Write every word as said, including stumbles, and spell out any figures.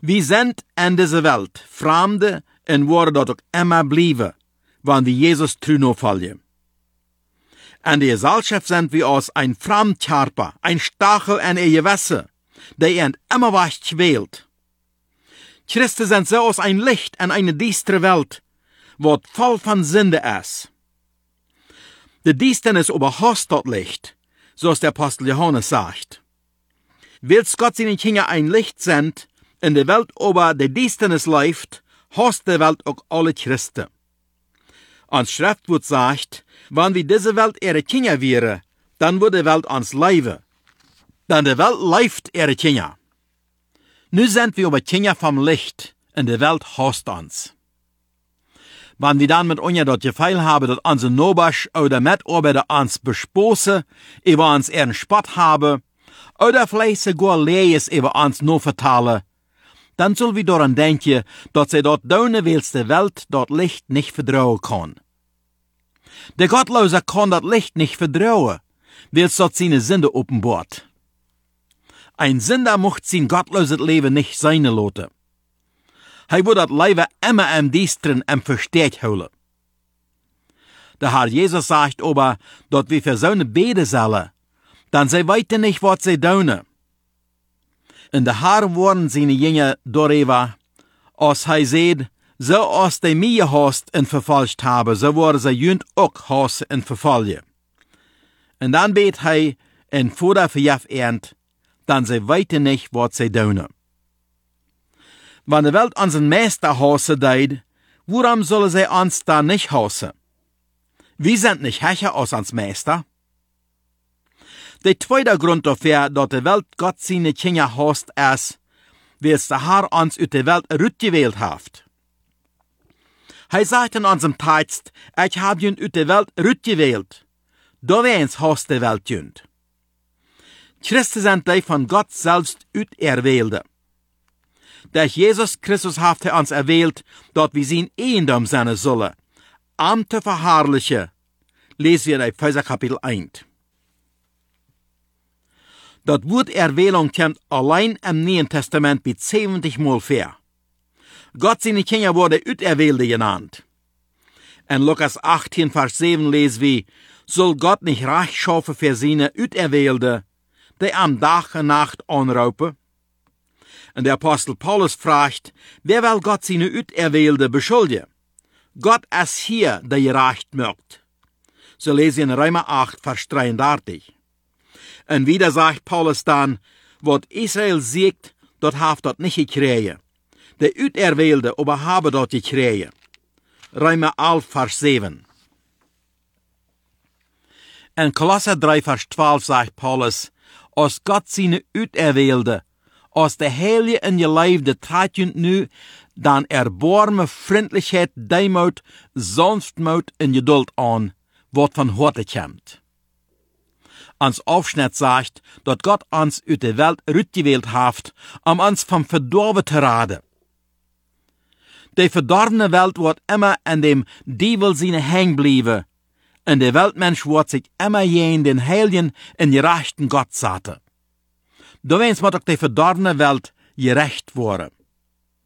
Wir sind in dieser Welt Fremde und worden dort auch immer bleiben, wenn wir Jesus true folgen. In der Gesellschaft sind wir als ein Fremdkörper, ein Stachel in ihr Gewässer, der ihr immer was quält. Christen sind so als ein Licht in eine düstere Welt, wo voll von Sünde ist. Die Düsternis überhasst dort Licht, so es der Apostel Johannes sagt. Willst Gott seinen Kinder ein Licht sind, in der Welt über die Düsternis läuft, hasst die Welt auch alle Christen. Ans Schriftwort sagt, wenn wir diese Welt ihre Kinder wären, dann würde die Welt uns leben. Denn die Welt läuft ihre Kinder. Nu sind wir aber Kinder vom Licht, und die Welt hasst uns. Wenn wir dann mit uns das Gefühl haben, dass unsere Nobasch oder Mitarbeiter uns bespossen, über uns ihren Spott haben, oder vielleicht sogar Lees über uns nur vertalen, dann soll wir daran denken, dass sie dort doune willste Welt dort Licht nicht vertrauen kann. Der Gottlose kann das Licht nicht vertrauen, weil es dort seine Sünde offenbart. Ein Sünder mocht sein gottloses Leben nicht seine lassen. Hij wird das Leben immer im Düsteren im Versteck holen. Der Herr Jesus sagt aber, dass wir für seine beten sollen, dann sie weiten nicht, was sie tun. Und der Herr worden seine Jünger darüber, als hij sagt, so als die mir hast und verfolgt haben, so worden sie jünd auch hassen und verfolgen. Und dann bet hij, en Vater verjaf ernt, dann sie weiten nicht, was sie tun. Wenn die Welt unseren Meister hassen deid, warum sollen sie uns dann nicht hassen? Wir sind nicht höher als uns Meister. Der zweite Grund dafür, dass die Welt Gott seine Kinder hasst, ist, weil der Herr uns aus der Welt ausgewählt hat. Er sagt in unserem Text, ich habe ihn aus der Welt ausgewählt. Da wens hasst die Welt jünd. Christen sind die von Gott selbst auserwählte. Durch Jesus Christus hat er uns erwählt, dass wir sein Eiendom sein sollen, am zu verherrlichen, lesen wir in Epheser Kapitel eins. Das Wort Erwählung kommt allein im Neuen Testament mit siebzig Mal vor. Gott seine Kinder wurde Auserwählte genannt. In Lukas achtzehn, Vers sieben lesen wir, soll Gott nicht Recht schaffen für seine Auserwählte, die am Tag und Nacht anrufen? Und der Apostel Paulus fragt, wer will Gott seine Auserwählte beschuldigen? Gott ist hier, der gerecht macht. So lesen wir in Römer acht, Vers dreiunddreißig. Und wieder sagt Paulus dann, was Israel siegt, dort haft dort nicht gekriegt. Der Auserwählte aber habe dort gekriegt. Römer elf, Vers sieben. In Kolosser drei, Vers zwölf sagt Paulus, als Gott seine Auserwählte, als der Heilige in je Leibde trat je nu, dan erbarme Freundlichkeit, Demut, Sanftmut und Geduld an, wat von Horte kommt. Ans Aufschnitt sagt, dass Gott uns aus der Welt ausgewählt hat, um uns vom Verdorben zu raten. Die verdorbene Welt wird immer in dem Dievel seine hängen bleiben, und der Weltmensch wird sich immer jen den heiligen und gerechten Gott satte. Da wens moet ook die verdorbene Welt gerecht worden.